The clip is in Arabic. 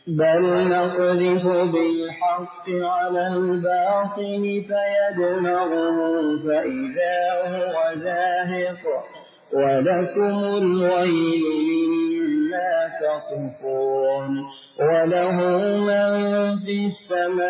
بل نقذف بالحق على الباطل فيدمغه فإذا هو زاهق ولكم الويل مما تصفون وله من في السماوات